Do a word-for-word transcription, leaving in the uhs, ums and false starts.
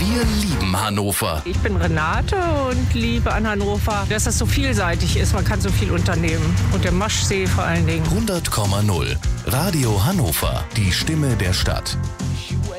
Wir lieben Hannover. Ich bin Renate und liebe an Hannover, dass das so vielseitig ist. Man kann so viel unternehmen. Und der Maschsee vor allen Dingen. hundert Komma null. Radio Hannover. Die Stimme der Stadt.